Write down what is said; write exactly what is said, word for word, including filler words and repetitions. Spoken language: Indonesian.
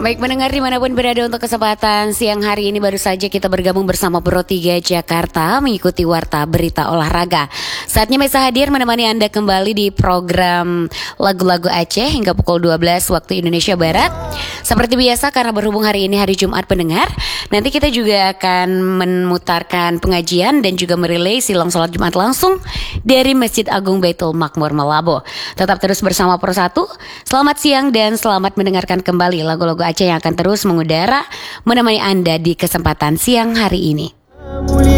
Baik mendengar dimanapun berada untuk kesempatan siang hari ini baru saja kita bergabung bersama Pro tiga Jakarta mengikuti Warta Berita Olahraga. Saatnya Mesa hadir menemani Anda kembali di program Lagu-Lagu Aceh hingga pukul dua belas waktu Indonesia Barat. Seperti biasa karena berhubung hari ini hari Jumat pendengar, nanti kita juga akan memutarkan pengajian dan juga merilai silong sholat Jumat langsung dari Masjid Agung Baitul Makmur Malabo. Tetap terus bersama Pro satu. Selamat siang dan selamat mendengarkan kembali lagu-lagu Aceh yang akan terus mengudara menemani Anda di kesempatan siang hari ini.